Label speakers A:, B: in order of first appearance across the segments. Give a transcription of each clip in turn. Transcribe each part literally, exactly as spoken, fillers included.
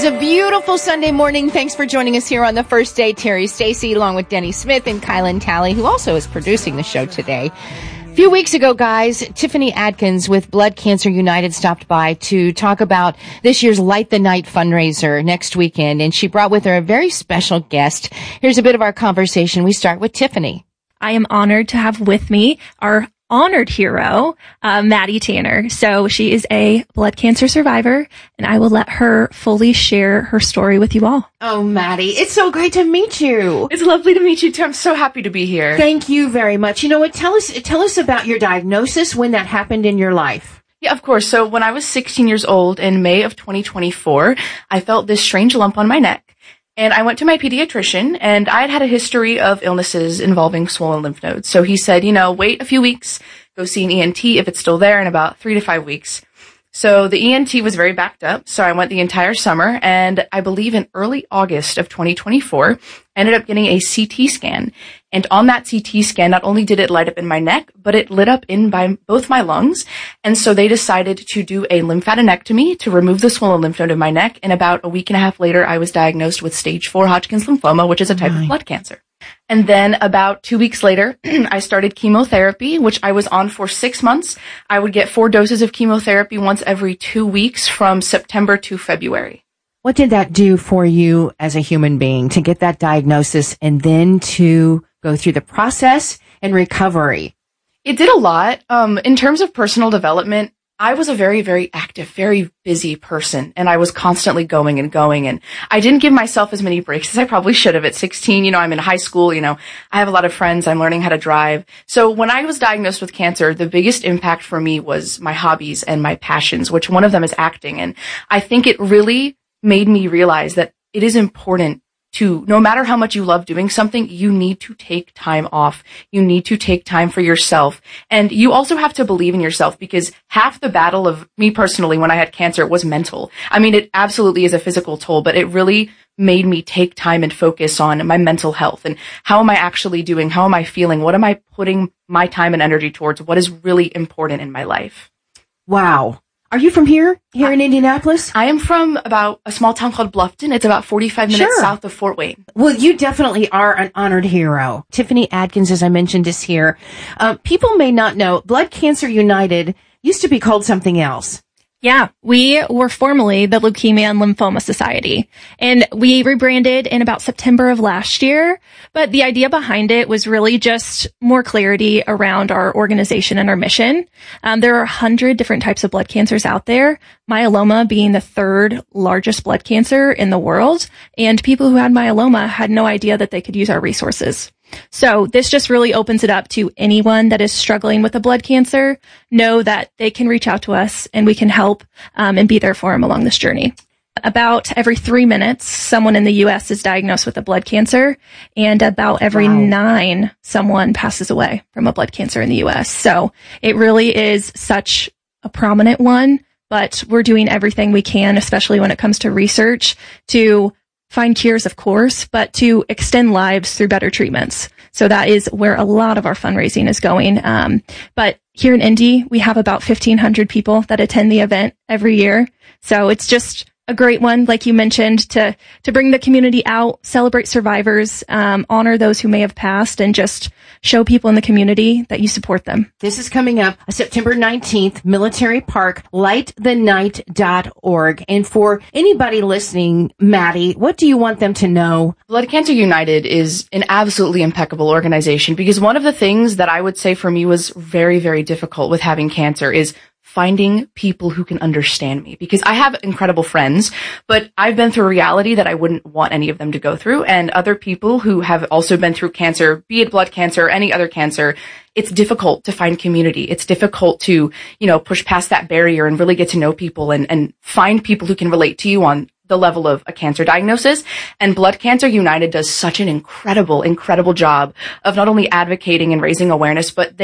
A: is a beautiful Sunday morning. Thanks for joining us here on the first day. Terry Stacy, along with Denny Smith and Kylan Talley, who also is producing the show today. A few weeks ago, guys, Tiffany Adkins with Blood Cancer United stopped by to talk about this year's Light the Night fundraiser next weekend, and she brought with her a very special guest. Here's a bit of our conversation. We start with Tiffany.
B: I am honored to have with me our honored hero, uh, Maddie Tanner. So she is a blood cancer survivor, and I will let her fully share her story with you all.
A: Oh, Maddie, it's so great to meet you.
C: It's lovely to meet you too. I'm so happy to be here.
A: Thank you very much. You know what? Tell us, tell us about your diagnosis, when that happened in your life.
C: Yeah, of course. So when I was sixteen years old in May of twenty twenty-four, I felt this strange lump on my neck. And I went to my pediatrician, and I had had a history of illnesses involving swollen lymph nodes. So he said, you know, wait a few weeks, go see an E N T if it's still there in about three to five weeks. So the E N T was very backed up. So I went the entire summer, and I believe in early August of twenty twenty-four, I ended up getting a C T scan. And on that C T scan, not only did it light up in my neck, but it lit up in by both my lungs. And so they decided to do a lymphadenectomy to remove the swollen lymph node in my neck. And about a week and a half later, I was diagnosed with stage four Hodgkin's lymphoma, which is a type
A: Right.
C: of blood cancer. And then about two weeks later, I started chemotherapy, which I was on for six months. I would get four doses of chemotherapy once every two weeks from September to February.
A: What did that do for you as a human being to get that diagnosis and then to go through the process and recovery?
C: It did a lot. Um, in terms of personal development, I was a very, very active, very busy person, and I was constantly going and going, and I didn't give myself as many breaks as I probably should have. At sixteen, you know, I'm in high school, you know, I have a lot of friends, I'm learning how to drive. So when I was diagnosed with cancer, the biggest impact for me was my hobbies and my passions, which one of them is acting. And I think it really made me realize that it is important to, no matter how much you love doing something, you need to take time off. You need to take time for yourself. And you also have to believe in yourself, because half the battle of me personally when I had cancer was mental. I mean, it absolutely is a physical toll, but it really made me take time and focus on my mental health and how am I actually doing? How am I feeling? What am I putting my time and energy towards? What is really important in my life?
A: Wow. Are you from here, here in Indianapolis?
C: I am from about a small town called Bluffton. It's about forty-five minutes
A: Sure.
C: south of Fort Wayne.
A: Well, you definitely are an honored hero. Tiffany Adkins, as I mentioned, is here. Uh, people may not know, Blood Cancer United used to be called something else.
B: Yeah, we were formerly the Leukemia and Lymphoma Society, and we rebranded in about September of last year. But the idea behind it was really just more clarity around our organization and our mission. Um, there are a hundred different types of blood cancers out there, myeloma being the third largest blood cancer in the world, and people who had myeloma had no idea that they could use our resources. So this just really opens it up to anyone that is struggling with a blood cancer, know that they can reach out to us and we can help um, and be there for them along this journey. About every three minutes, someone in the U S is diagnosed with a blood cancer, and about every
A: Wow.
B: nine, someone passes away from a blood cancer in the U S. So it really is such a prominent one, but we're doing everything we can, especially when it comes to research, to find cures, of course, but to extend lives through better treatments. So that is where a lot of our fundraising is going. Um, but here in Indy, we have about fifteen hundred people that attend the event every year. So it's just a great one, like you mentioned, to to bring the community out, celebrate survivors, um, honor those who may have passed, and just show people in the community that you support them.
A: This is coming up September nineteenth, Military Park, light the night dot org. And for anybody listening, Maddie, what do you want them to know?
C: Blood Cancer United is an absolutely impeccable organization, because one of the things that I would say for me was very, very difficult with having cancer is finding people who can understand me, because I have incredible friends, but I've been through a reality that I wouldn't want any of them to go through. And other people who have also been through cancer, be it blood cancer or any other cancer, it's difficult to find community. It's difficult to, you know, push past that barrier and really get to know people and, and find people who can relate to you on the level of a cancer diagnosis. And Blood Cancer United does such an incredible, incredible job of not only advocating and raising awareness, but they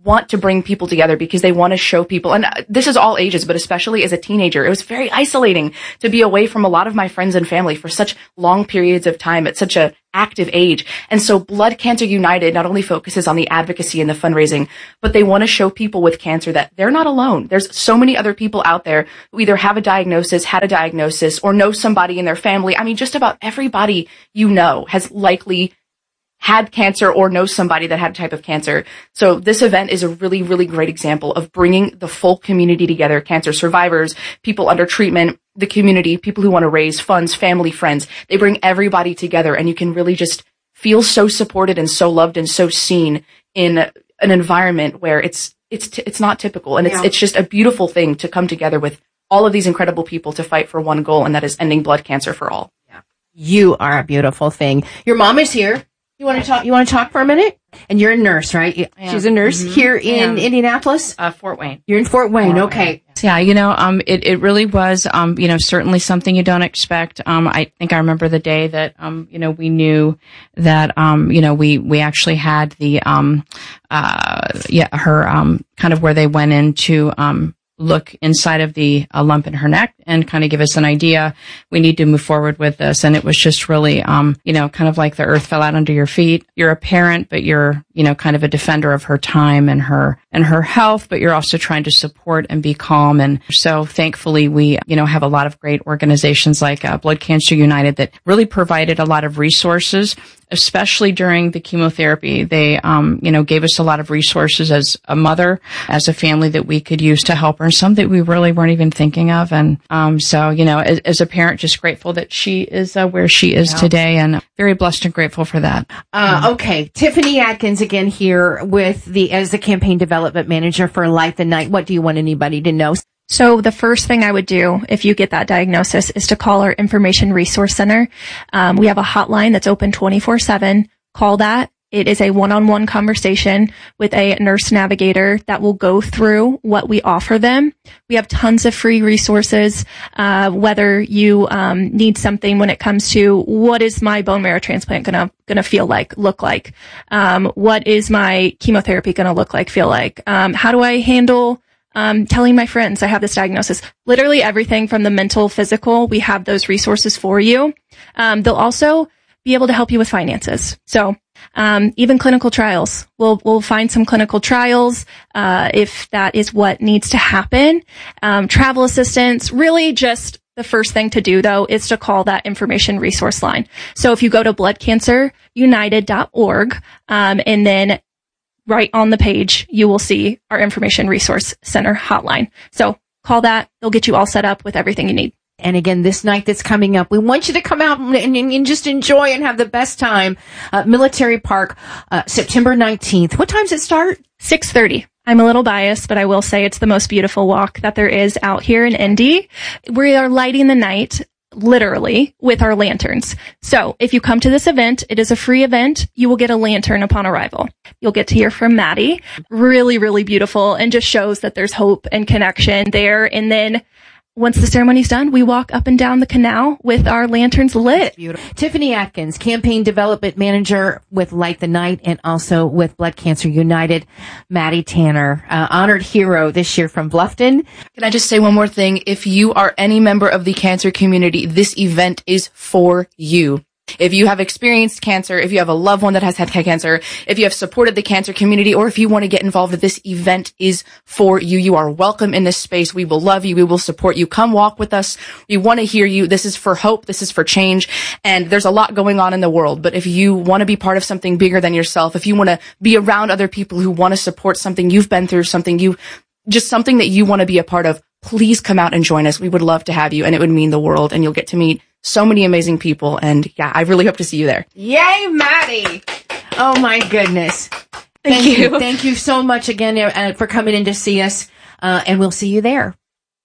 C: want to bring people together because they want to show people, and this is all ages, but especially as a teenager, it was very isolating to be away from a lot of my friends and family for such long periods of time at such a active age. And so Blood Cancer United not only focuses on the advocacy and the fundraising, but they want to show people with cancer that they're not alone. There's so many other people out there who either have a diagnosis, had a diagnosis, or know somebody in their family. I mean, just about everybody you know has likely had cancer or knows somebody that had a type of cancer. So this event is a really, really great example of bringing the full community together, cancer survivors, people under treatment, the community, people who want to raise funds, family, friends. They bring everybody together, and you can really just feel so supported and so loved and so seen in an environment where it's it's t- it's not typical. And it's yeah. it's just a beautiful thing to come together with all of these incredible people to fight for one goal, and that is ending blood cancer for all.
A: Yeah. You are a beautiful thing. Your mom is here. You want to talk? You want to talk for a minute? And you're a nurse, right? She's a nurse mm-hmm. here in Indianapolis.
D: Uh, Fort Wayne.
A: You're in Fort Wayne.
D: Fort
A: okay.
D: Wayne. Yeah, you know, um, it it really was, um, you know, certainly something you don't expect. Um, I think I remember the day that, um, you know, we knew that, um, you know, we we actually had the, um, uh, yeah, her, um, kind of where they went in to, um. look inside of the uh, lump in her neck and kind of give us an idea. We need to move forward with this. And it was just really, um, you know, kind of like the earth fell out under your feet. You're a parent, but you're, you know, kind of a defender of her time and her, and her health, but you're also trying to support and be calm. And so thankfully we, you know, have a lot of great organizations like uh, Blood Cancer United that really provided a lot of resources, especially during the chemotherapy. They, um, you know, gave us a lot of resources as a mother, as a family that we could use to help her, and some that we really weren't even thinking of. And, um, so, you know, as, as a parent, just grateful that she is uh, where she is yeah. today, and very blessed and grateful for that.
A: Uh, okay. Tiffany Atkins again here with the, as the campaign development manager for Light the Night. What do you want anybody to know?
B: So the first thing I would do if you get that diagnosis is to call our Information Resource Center. Um, we have a hotline that's open twenty-four seven. Call that. It is a one-on-one conversation with a nurse navigator that will go through what we offer them. We have tons of free resources, uh, whether you um, need something when it comes to what is my bone marrow transplant gonna gonna feel like, look like, um, what is my chemotherapy gonna look like, feel like, um, how do I handle Um, telling my friends I have this diagnosis, literally everything from the mental, physical, we have those resources for you. Um, they'll also be able to help you with finances. So, um, even clinical trials, we'll, we'll find some clinical trials, uh, if that is what needs to happen. Um, travel assistance, really just the first thing to do though is to call that information resource line. So if you go to blood cancer united dot org, um, and then right on the page, you will see our Information Resource Center hotline. So call that. They'll get you all set up with everything you need.
A: And again, this night that's coming up, we want you to come out and, and, and just enjoy and have the best time. Uh, Military Park, uh, September nineteenth. What time does it start?
B: six thirty. I'm a little biased, but I will say it's the most beautiful walk that there is out here in Indy. We are lighting the night literally with our lanterns. So if you come to this event, it is a free event. You will get a lantern upon arrival. You'll get to hear from Maddie. Really, really beautiful, and just shows that there's hope and connection there. And then once the ceremony's done, we walk up and down the canal with our lanterns lit.
A: Tiffany Atkins, campaign development manager with Light the Night and also with Blood Cancer United. Maddie Tanner, uh, honored hero this year from Bluffton.
C: Can I just say one more thing? If you are any member of the cancer community, this event is for you. If you have experienced cancer, if you have a loved one that has had cancer, if you have supported the cancer community, or if you want to get involved, this event is for you. You are welcome in this space. We will love you. We will support you. Come walk with us. We want to hear you. This is for hope. This is for change. And there's a lot going on in the world. But if you want to be part of something bigger than yourself, if you want to be around other people who want to support something you've been through, something you, just something that you want to be a part of, please come out and join us. We would love to have you, and it would mean the world. And you'll get to meet so many amazing people. And yeah, I really hope to see you there.
A: Yay, Maddie. Oh my goodness.
C: Thank,
A: Thank
C: you.
A: you. Thank you so much again uh, for coming in to see us. Uh, and we'll see you there.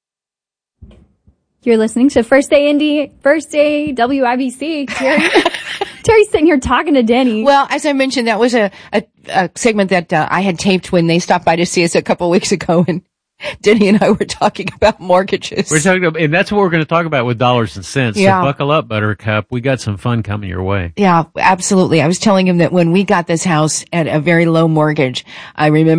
E: You're listening to First Day Indy, First Day W I B C. Terry, Terry's sitting here talking to Denny.
A: Well, as I mentioned, that was a, a, a segment that uh, I had taped when they stopped by to see us a couple weeks ago. And Denny and I were talking about mortgages.
F: We're talking about, and that's what we're going to talk about with dollars and cents.
A: Yeah.
F: So buckle up, Buttercup. We got some fun coming your way.
A: Yeah, absolutely. I was telling him that when we got this house at a very low mortgage, I remember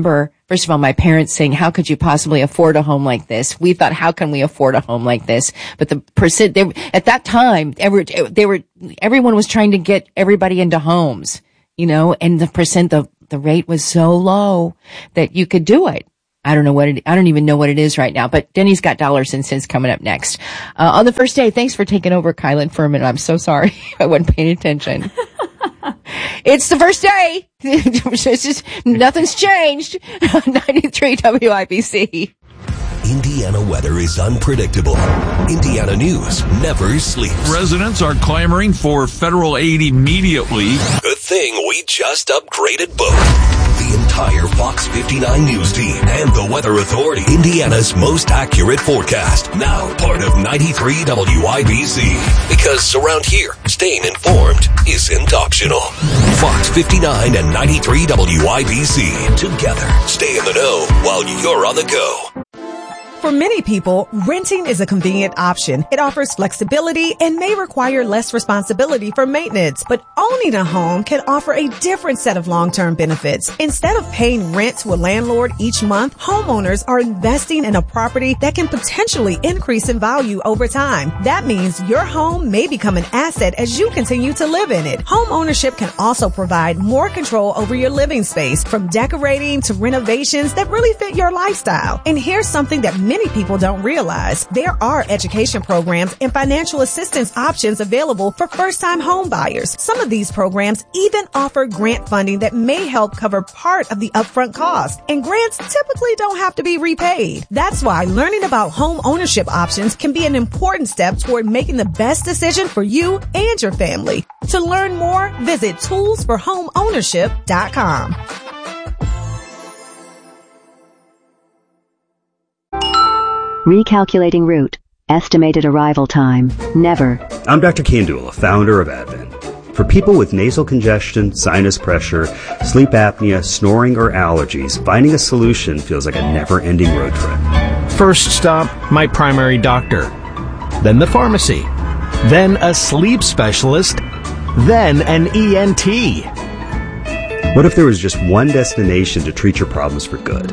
A: First of all, my parents saying, how could you possibly afford a home like this? We thought, how can we afford a home like this? But the percent, they, at that time, every, they were, everyone was trying to get everybody into homes, you know, and the percent, the, the rate was so low that you could do it. I don't know what it, I don't even know what it is right now, but Denny's got dollars and cents coming up next. Uh, on the first day, thanks for taking over, Kylan, for a minute. I'm so sorry. I wasn't paying attention. It's the first day. It's just, nothing's changed. ninety-three W I B C.
G: Indiana weather is unpredictable. Indiana news never sleeps.
H: Residents are clamoring for federal aid immediately.
G: Good thing we just upgraded both. The entire Fox fifty-nine news team and the Weather Authority. Indiana's most accurate forecast. Now part of ninety-three W I B C. Because around here, staying informed isn't optional. Fox fifty-nine and ninety-three W I B C. Together, stay in the know while you're on the go.
I: For many people, renting is a convenient option. It offers flexibility and may require less responsibility for maintenance. But owning a home can offer a different set of long-term benefits. Instead of paying rent to a landlord each month, homeowners are investing in a property that can potentially increase in value over time. That means your home may become an asset as you continue to live in it. Home ownership can also provide more control over your living space, from decorating to renovations that really fit your lifestyle. And here's something that many people don't realize. There are education programs and financial assistance options available for first-time home buyers. Some of these programs even offer grant funding that may help cover part of the upfront cost. And grants typically don't have to be repaid. That's why learning about home ownership options can be an important step toward making the best decision for you and your family. To learn more, visit tools for home ownership dot com.
J: Recalculating route. Estimated arrival time. Never.
K: I'm Doctor Kandula, founder of Advent. For people with nasal congestion, sinus pressure, sleep apnea, snoring, or allergies, finding a solution feels like a never-ending road trip.
L: First stop, my primary doctor. Then the pharmacy. Then a sleep specialist. Then an E N T.
K: What if there was just one destination to treat your problems for good?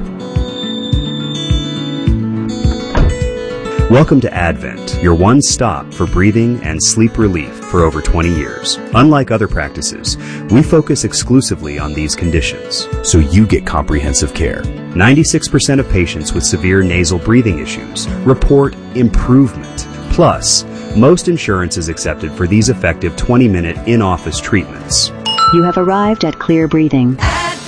K: Welcome to Advent, your one stop for breathing and sleep relief for over twenty years. Unlike other practices, we focus exclusively on these conditions, so you get comprehensive care. ninety-six percent of patients with severe nasal breathing issues report improvement. Plus, most insurance is accepted for these effective twenty-minute in-office treatments.
J: You have arrived at Clear Breathing.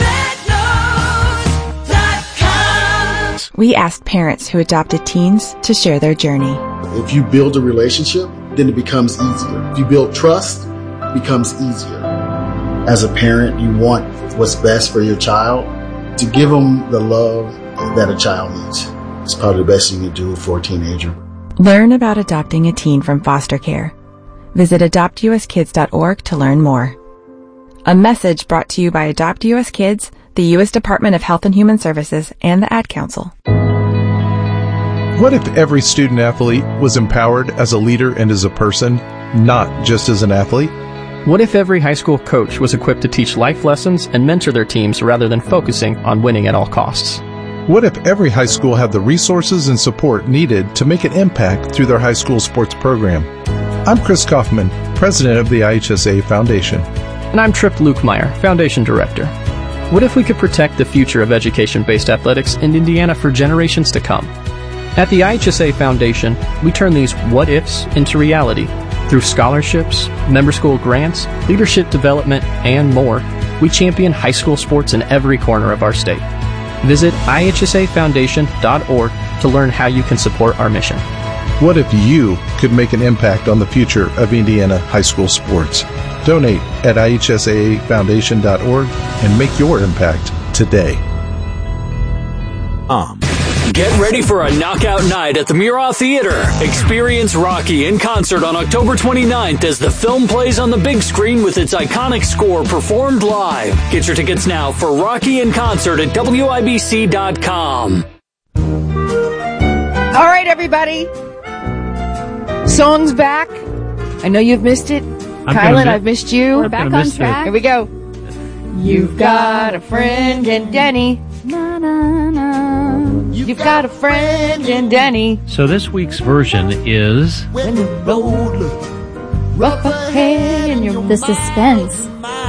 M: We asked parents who adopted teens to share their journey.
N: If you build a relationship, then it becomes easier. If you build trust, it becomes easier. As a parent, you want what's best for your child. To give them the love that a child needs. It's probably the best you can do for a teenager.
M: Learn about adopting a teen from foster care. Visit adopt u s kids dot org to learn more. A message brought to you by Adopt U S Kids, the U S Department of Health and Human Services, and the Ad Council.
O: What if every student athlete was empowered as a leader and as a person, not just as an athlete?
P: What if every high school coach was equipped to teach life lessons and mentor their teams rather than focusing on winning at all costs?
O: What if every high school had the resources and support needed to make an impact through their high school sports program? I'm Chris Kaufman, president of the I H S A Foundation.
P: And I'm Tripp Lukemire, foundation director. What if we could protect the future of education-based athletics in Indiana for generations to come? At the I H S A Foundation, we turn these what-ifs into reality. Through scholarships, member school grants, leadership development, and more, we champion high school sports in every corner of our state. Visit I H S A foundation dot org to learn how you can support our mission.
O: What if you could make an impact on the future of Indiana high school sports? Donate at I H S A foundation dot org and make your impact today.
Q: Um. Get ready for a knockout night at the Murat Theater. Experience Rocky in concert on October twenty-ninth as the film plays on the big screen with its iconic score performed live. Get your tickets now for Rocky in concert at W I B C dot com.
A: All right, everybody. Song's back. I know you've missed it.
F: I'm
A: Kylan, I've missed you.
E: We're back on track.
A: Here we go. You've got a friend in Denny.
E: Na, na, na.
A: You've got a friend in Denny.
F: So this week's version is
A: When the road looks rough ahead and you're
E: The suspense.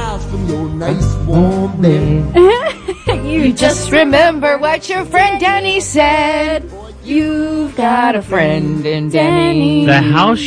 A: you, you just remember what your friend Denny said. You've got a friend in Denny.
F: the house